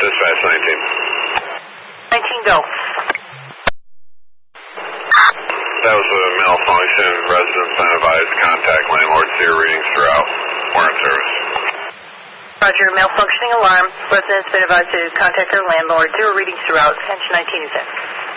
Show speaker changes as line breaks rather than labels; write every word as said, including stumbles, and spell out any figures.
Dispatch nineteen.
nineteen, go.
That was a malfunction. Residents been advised to contact landlord. Zero readings throughout. We're in service.
Roger, malfunctioning alarm. Residents been advised to contact their landlord. Zero readings throughout. Attention nineteen is in.